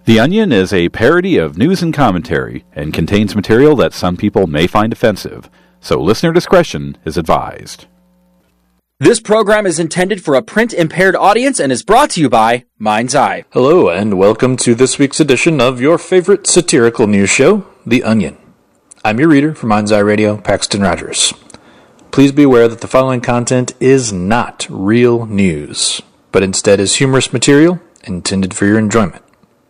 The Onion is a parody of news and commentary and contains material that some people may find offensive, so listener discretion is advised. This program is intended for a print-impaired audience and is brought to you by Mind's Eye. Hello, and welcome to this week's edition of your favorite satirical news show, The Onion. I'm your reader for Mind's Eye Radio, Paxton Rogers. Please be aware that the following content is not real news, but instead is humorous material intended for your enjoyment.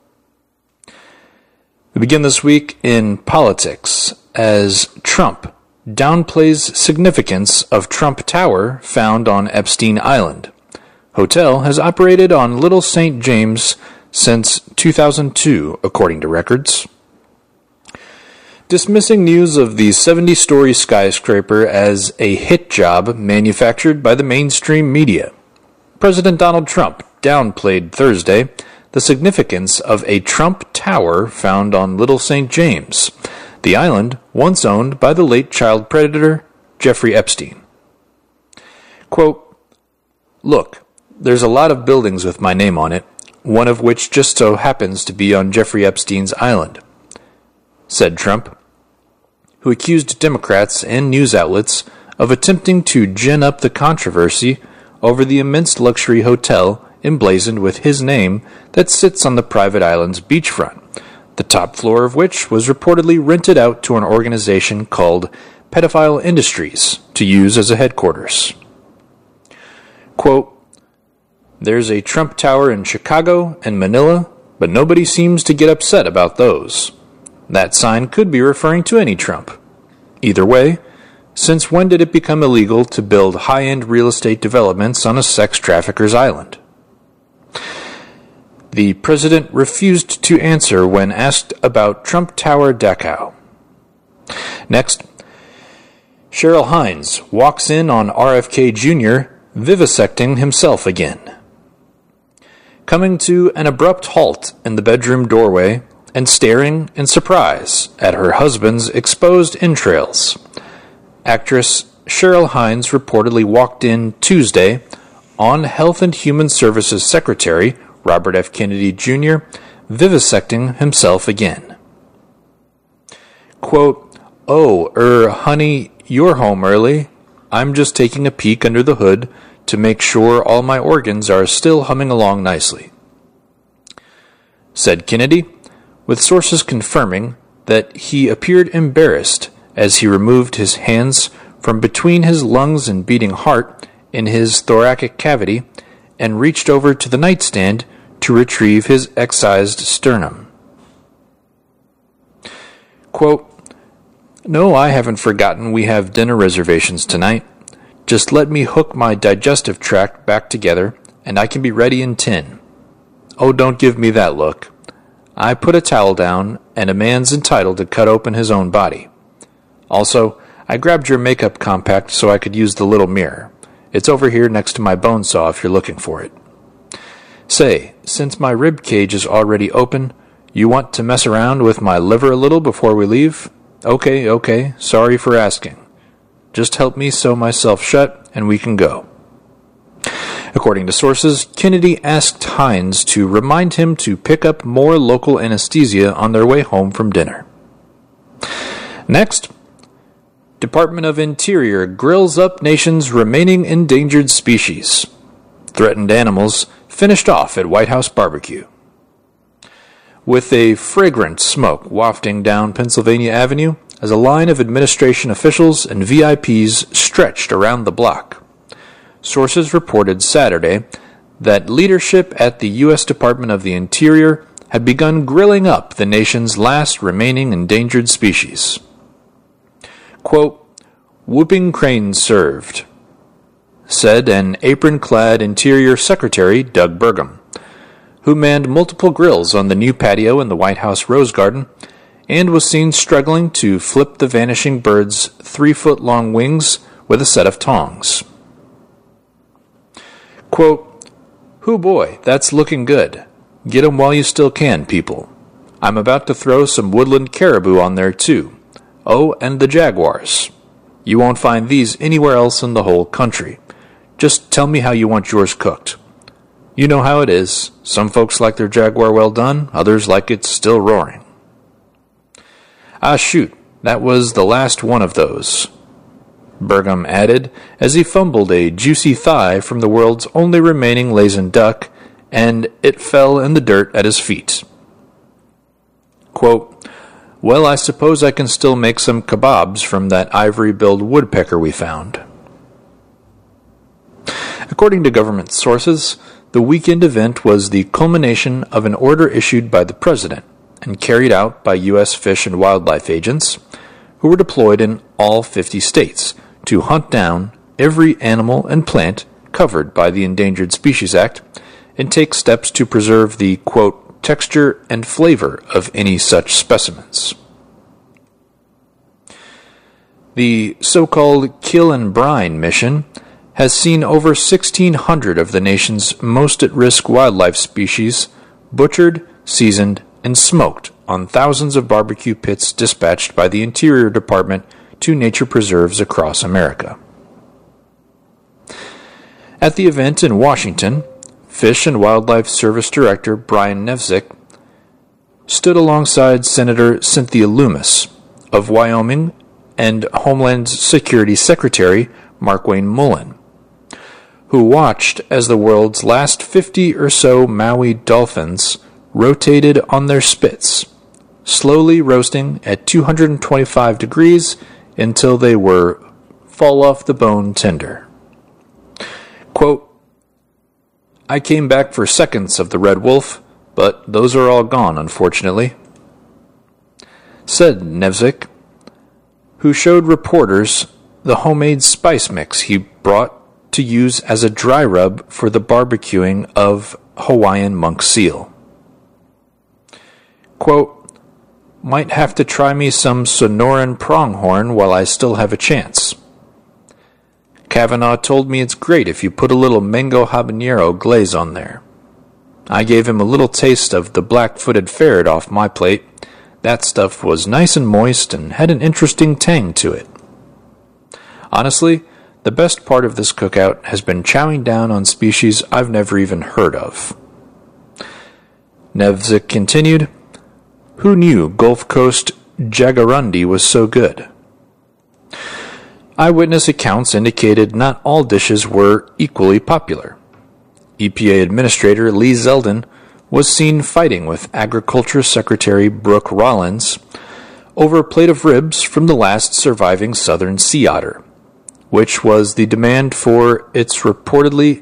We begin this week in politics as Trump downplays significance of Trump Tower found on Epstein Island. Hotel has operated on Little St. James since 2002, according to records. Dismissing news of the 70-story skyscraper as a hit job manufactured by the mainstream media, President Donald Trump downplayed Thursday the significance of a Trump Tower found on Little St. James, the island once owned by the late child predator Jeffrey Epstein. Quote, "Look, there's a lot of buildings with my name on it, one of which just so happens to be on Jeffrey Epstein's island," said Trump, who accused Democrats and news outlets of attempting to gin up the controversy over the immense luxury hotel emblazoned with his name that sits on the private island's beachfront, the top floor of which was reportedly rented out to an organization called Pedophile Industries to use as a headquarters. Quote, "There's a Trump Tower in Chicago and Manila, but nobody seems to get upset about those. That sign could be referring to any Trump. Either way, since when did it become illegal to build high-end real estate developments on a sex trafficker's island?" The president refused to answer when asked about Trump Tower Dachau. Next, Cheryl Hines walks in on RFK Jr. vivisecting himself again. Coming to an abrupt halt in the bedroom doorway and staring in surprise at her husband's exposed entrails, actress Cheryl Hines reportedly walked in Tuesday on Health and Human Services Secretary Robert F. Kennedy Jr. vivisecting himself again. Quote, "Oh, honey, you're home early. I'm just taking a peek under the hood to make sure all my organs are still humming along nicely," said Kennedy, with sources confirming that he appeared embarrassed as he removed his hands from between his lungs and beating heart in his thoracic cavity and reached over to the nightstand to retrieve his excised sternum. Quote, "No, I haven't forgotten we have dinner reservations tonight. Just let me hook my digestive tract back together, and I can be ready in 10. Oh, don't give me that look. I put a towel down, and a man's entitled to cut open his own body. Also, I grabbed your makeup compact so I could use the little mirror. It's over here next to my bone saw if you're looking for it. Say, since my rib cage is already open, you want to mess around with my liver a little before we leave? Okay, sorry for asking. Just help me sew myself shut, and we can go." According to sources, Kennedy asked Hines to remind him to pick up more local anesthesia on their way home from dinner. Next, Department of Interior grills up nation's remaining endangered species. Threatened animals finished off at White House barbecue. With a fragrant smoke wafting down Pennsylvania Avenue as a line of administration officials and VIPs stretched around the block, sources reported Saturday that leadership at the U.S. Department of the Interior had begun grilling up the nation's last remaining endangered species. Quote, "Whooping cranes served," said an apron-clad Interior Secretary Doug Burgum, who manned multiple grills on the new patio in the White House Rose Garden and was seen struggling to flip the vanishing bird's 3-foot-long wings with a set of tongs. Quote, "Hoo boy, that's looking good. Get 'em while you still can, people. I'm about to throw some woodland caribou on there, too. Oh, and the jaguars. You won't find these anywhere else in the whole country. Just tell me how you want yours cooked. You know how it is. Some folks like their Jaguar well done, others like it still roaring. Ah, shoot, that was the last one of those, Burgum added as he fumbled a juicy thigh from the world's only remaining Laysan duck, and it fell in the dirt at his feet. Quote, "Well, I suppose I can still make some kebabs from that ivory-billed woodpecker we found." According to government sources, the weekend event was the culmination of an order issued by the president and carried out by U.S. Fish and Wildlife agents who were deployed in all 50 states to hunt down every animal and plant covered by the Endangered Species Act and take steps to preserve the, quote, texture and flavor of any such specimens. The so-called Kill and Brine mission has seen over 1,600 of the nation's most at-risk wildlife species butchered, seasoned, and smoked on thousands of barbecue pits dispatched by the Interior Department to nature preserves across America. At the event in Washington, Fish and Wildlife Service Director Brian Nevzik stood alongside Senator Cynthia Loomis of Wyoming and Homeland Security Secretary Markwayne Mullin, who watched as the world's last 50 or so Maui dolphins rotated on their spits, slowly roasting at 225 degrees until they were fall-off-the-bone tender. Quote, "I came back for seconds of the red wolf, but those are all gone, unfortunately," said Nevzik, who showed reporters the homemade spice mix he brought to use as a dry rub for the barbecuing of Hawaiian monk seal. Quote, "Might have to try me some Sonoran pronghorn while I still have a chance. Kavanaugh told me it's great if you put a little mango habanero glaze on there. I gave him a little taste of the black-footed ferret off my plate. That stuff was nice and moist and had an interesting tang to it. Honestly, the best part of this cookout has been chowing down on species I've never even heard of." Nevzik continued, "Who knew Gulf Coast jaguarundi was so good?" Eyewitness accounts indicated not all dishes were equally popular. EPA Administrator Lee Zeldin was seen fighting with Agriculture Secretary Brooke Rollins over a plate of ribs from the last surviving southern sea otter, which was in demand for its reportedly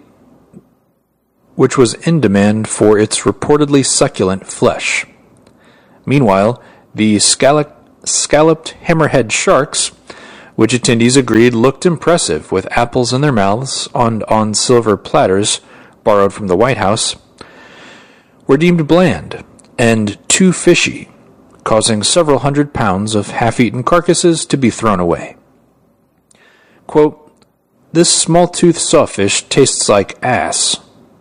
succulent flesh. Meanwhile, the scalloped hammerhead sharks, which attendees agreed looked impressive with apples in their mouths on silver platters borrowed from the White House, were deemed bland and too fishy, causing several hundred pounds of half-eaten carcasses to be thrown away. Quote, "This small-toothed sawfish tastes like ass,"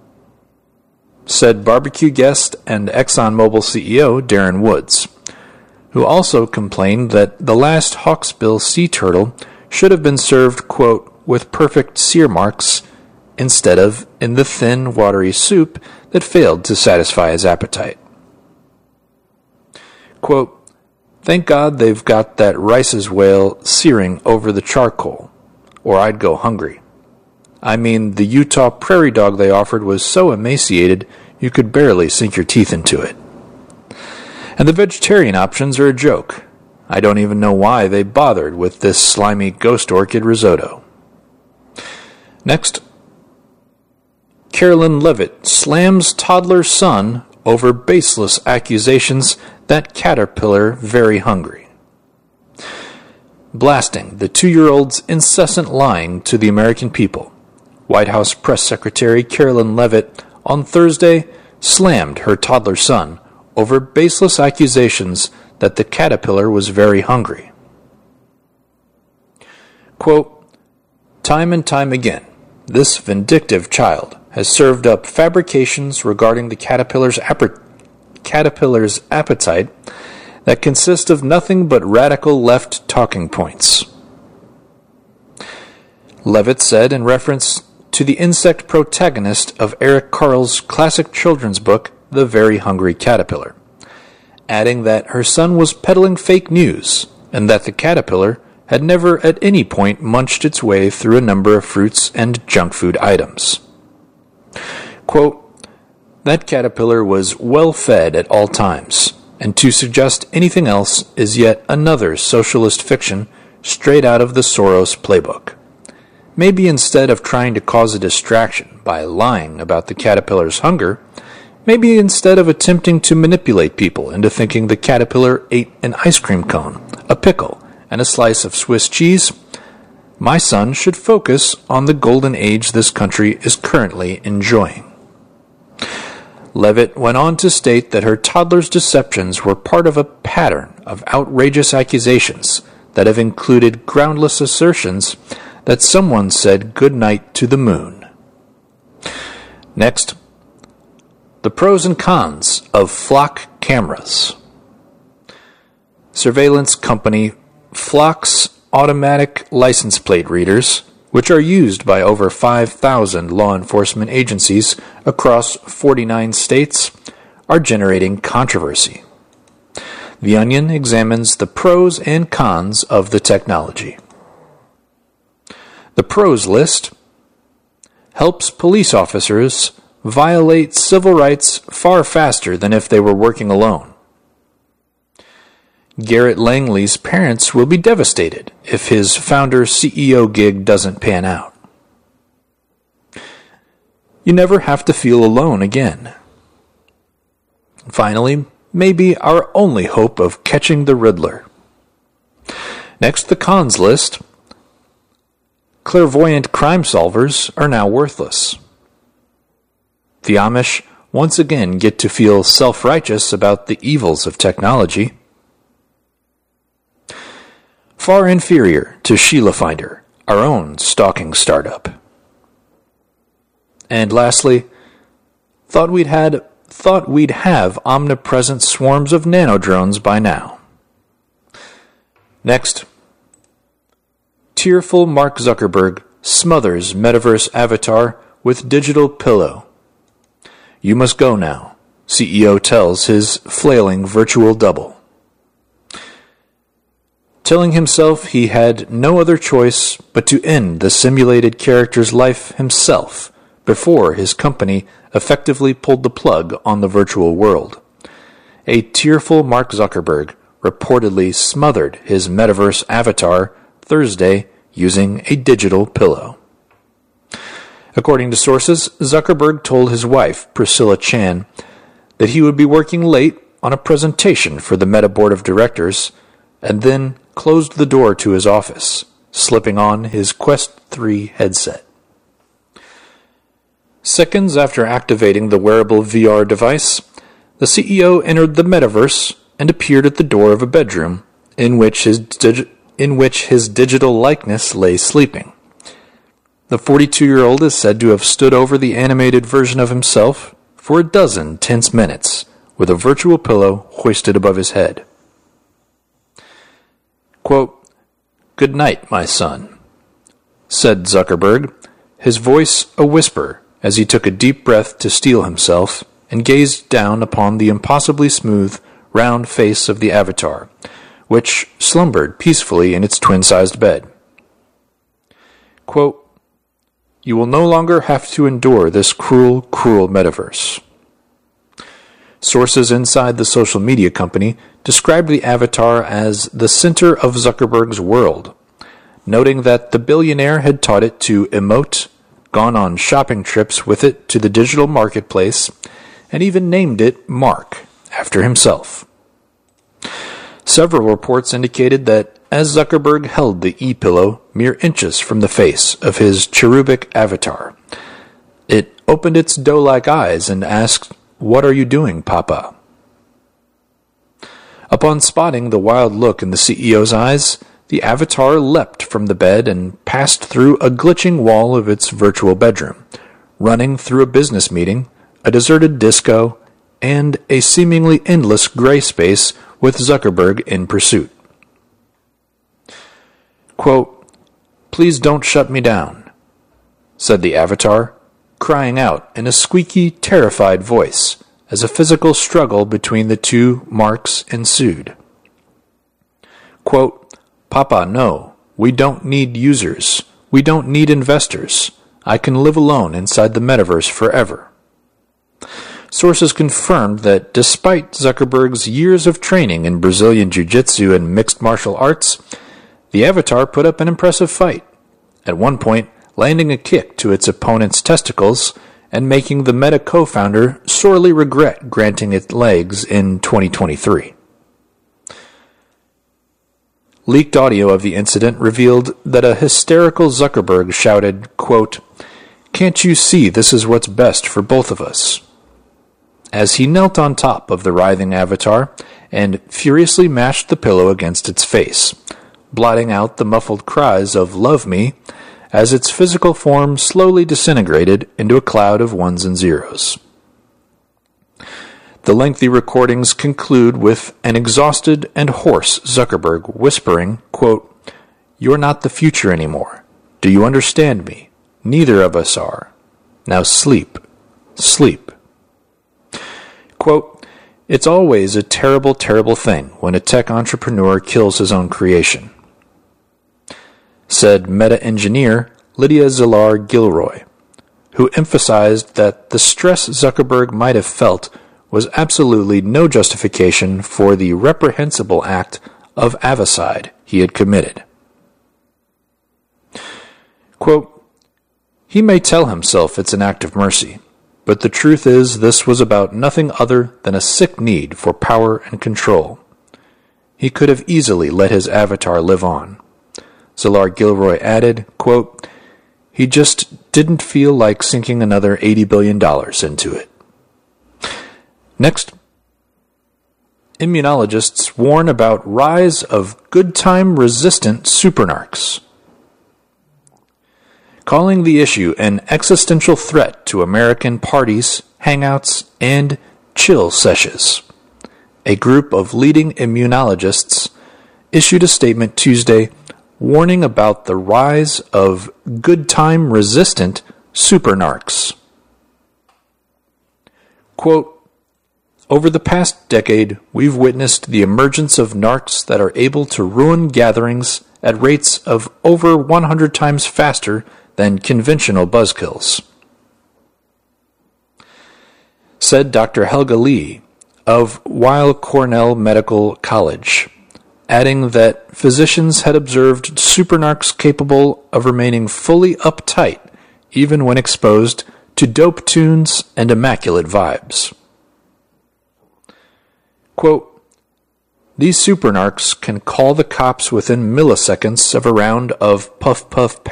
said barbecue guest and ExxonMobil CEO Darren Woods, who also complained that the last hawksbill sea turtle should have been served, quote, "with perfect sear marks," instead of in the thin, watery soup that failed to satisfy his appetite. Quote, "Thank God they've got that Rice's whale searing over the charcoal, or I'd go hungry. I mean, the Utah prairie dog they offered was so emaciated you could barely sink your teeth into it. And the vegetarian options are a joke. I don't even know why they bothered with this slimy ghost orchid risotto." Next, Carolyn Levitt slams toddler son over baseless accusations that caterpillar very hungry. Blasting the 2-year-old's incessant lying to the American people, White House Press Secretary Carolyn Levitt on Thursday slammed her toddler son over baseless accusations that the caterpillar was very hungry. Quote, "Time and time again, this vindictive child has served up fabrications regarding the caterpillar's appetite that consist of nothing but radical left talking points," Levitt said in reference to the insect protagonist of Eric Carle's classic children's book, The Very Hungry Caterpillar, adding that her son was peddling fake news and that the caterpillar had never at any point munched its way through a number of fruits and junk food items. Quote, "That caterpillar was well fed at all times, and to suggest anything else is yet another socialist fiction straight out of the Soros playbook. Maybe instead of trying to cause a distraction by lying about the caterpillar's hunger, maybe instead of attempting to manipulate people into thinking the caterpillar ate an ice cream cone, a pickle, and a slice of Swiss cheese, my son should focus on the golden age this country is currently enjoying." Levitt went on to state that her toddler's deceptions were part of a pattern of outrageous accusations that have included groundless assertions that someone said goodnight to the moon. Next, the pros and cons of flock cameras. Surveillance company Flock's automatic license plate readers, which are used by over 5,000 law enforcement agencies across 49 states, are generating controversy. The Onion examines the pros and cons of the technology. The pros list helps police officers violate civil rights far faster than if they were working alone. Garrett Langley's parents will be devastated if his founder-CEO gig doesn't pan out. You never have to feel alone again. Finally, maybe our only hope of catching the Riddler. Next, the cons list. Clairvoyant crime solvers are now worthless. The Amish once again get to feel self-righteous about the evils of technology. Far inferior to Sheila Finder, our own stalking startup. And lastly, thought we'd have omnipresent swarms of nanodrones by now. Next, tearful Mark Zuckerberg smothers metaverse avatar with digital pillow. "You must go now," CEO tells his flailing virtual double. Telling himself he had no other choice but to end the simulated character's life himself before his company effectively pulled the plug on the virtual world. A tearful Mark Zuckerberg reportedly smothered his metaverse avatar Thursday using a digital pillow. According to sources, Zuckerberg told his wife, Priscilla Chan, that he would be working late on a presentation for the Meta Board of Directors, and then closed the door to his office, slipping on his Quest 3 headset. Seconds after activating the wearable VR device, the CEO entered the metaverse and appeared at the door of a bedroom in which his digital likeness lay sleeping. The 42-year-old is said to have stood over the animated version of himself for a dozen tense minutes with a virtual pillow hoisted above his head. Quote, "Good night, my son," said Zuckerberg, his voice a whisper as he took a deep breath to steel himself and gazed down upon the impossibly smooth, round face of the avatar, which slumbered peacefully in its twin-sized bed. Quote, "You will no longer have to endure this cruel, cruel metaverse." Sources inside the social media company described the avatar as the center of Zuckerberg's world, noting that the billionaire had taught it to emote, gone on shopping trips with it to the digital marketplace, and even named it Mark, after himself. Several reports indicated that as Zuckerberg held the e-pillow mere inches from the face of his cherubic avatar, it opened its doe-like eyes and asked, "What are you doing, Papa?" Upon spotting the wild look in the CEO's eyes, the avatar leapt from the bed and passed through a glitching wall of its virtual bedroom, running through a business meeting, a deserted disco, and a seemingly endless gray space with Zuckerberg in pursuit. Quote, "Please don't shut me down," said the avatar, crying out in a squeaky, terrified voice as a physical struggle between the two marks ensued. Quote, "Papa, no, we don't need users. We don't need investors. I can live alone inside the metaverse forever." Sources confirmed that despite Zuckerberg's years of training in Brazilian Jiu-Jitsu and mixed martial arts, the avatar put up an impressive fight, at one point landing a kick to its opponent's testicles and making the Meta co-founder sorely regret granting it legs in 2023. Leaked audio of the incident revealed that a hysterical Zuckerberg shouted, quote, "Can't you see this is what's best for both of us?" as he knelt on top of the writhing avatar and furiously mashed the pillow against its face, blotting out the muffled cries of "love me" as its physical form slowly disintegrated into a cloud of ones and zeros. The lengthy recordings conclude with an exhausted and hoarse Zuckerberg whispering, quote, "You're not the future anymore. Do you understand me? Neither of us are. Now sleep. Sleep." Quote, "It's always a terrible, terrible thing when a tech entrepreneur kills his own creation," said Meta engineer Lydia Zillar-Gilroy, who emphasized that the stress Zuckerberg might have felt was absolutely no justification for the reprehensible act of avicide he had committed. Quote, "He may tell himself it's an act of mercy, but the truth is this was about nothing other than a sick need for power and control. He could have easily let his avatar live on." Zillar-Gilroy added, quote, "He just didn't feel like sinking another $80 billion into it." Next, immunologists warn about rise of good time-resistant supernarcs, calling the issue an existential threat to American parties, hangouts, and chill sessions. A group of leading immunologists issued a statement Tuesday warning about the rise of good time-resistant supernarcs. Quote, "Over the past decade, we've witnessed the emergence of narcs that are able to ruin gatherings at rates of over 100 times faster than conventional buzzkills," said Dr. Helga Lee of Weill Cornell Medical College, adding that physicians had observed supernarcs capable of remaining fully uptight even when exposed to dope tunes and immaculate vibes. Quote, "These supernarcs can call the cops within milliseconds of a round of puff puff